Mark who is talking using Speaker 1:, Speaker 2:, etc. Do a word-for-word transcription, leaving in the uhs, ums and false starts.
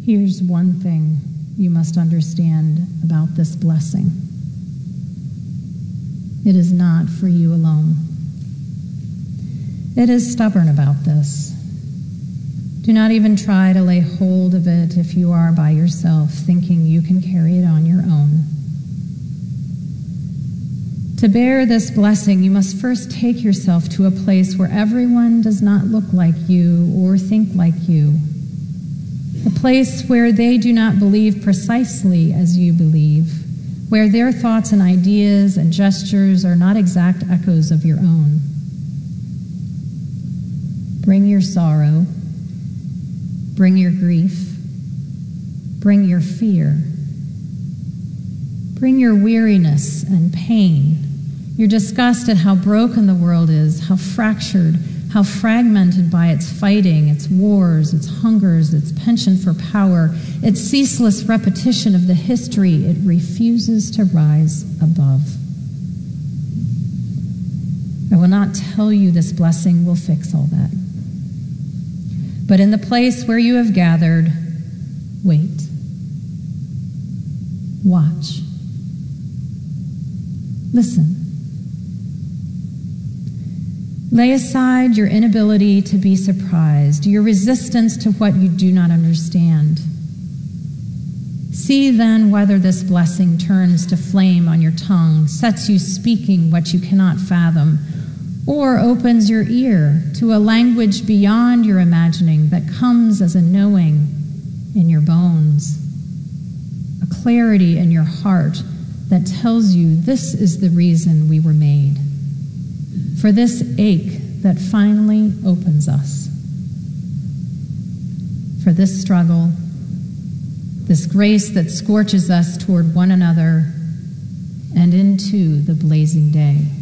Speaker 1: Here's one thing you must understand about this blessing. It is not for you alone. It is stubborn about this. Do not even try to lay hold of it if you are by yourself, thinking you can carry it on your own. To bear this blessing, you must first take yourself to a place where everyone does not look like you or think like you. A place where they do not believe precisely as you believe, where their thoughts and ideas and gestures are not exact echoes of your own. Bring your sorrow, bring your grief, bring your fear, bring your weariness and pain, your disgust at how broken the world is, how fractured, how fragmented by its fighting, its wars, its hungers, its penchant for power, its ceaseless repetition of the history it refuses to rise above. I will not tell you this blessing will fix all that. But in the place where you have gathered, wait. Watch. Listen. Lay aside your inability to be surprised, your resistance to what you do not understand. See then whether this blessing turns to flame on your tongue, sets you speaking what you cannot fathom, or opens your ear to a language beyond your imagining that comes as a knowing in your bones, a clarity in your heart that tells you this is the reason we were made, for this ache that finally opens us, for this struggle, this grace that scorches us toward one another and into the blazing day.